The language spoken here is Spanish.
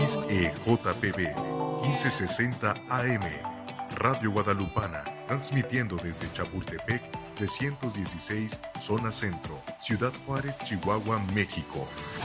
XEJPB 1560 AM, Radio Guadalupana, transmitiendo desde Chapultepec 316, zona centro, Ciudad Juárez, Chihuahua, México.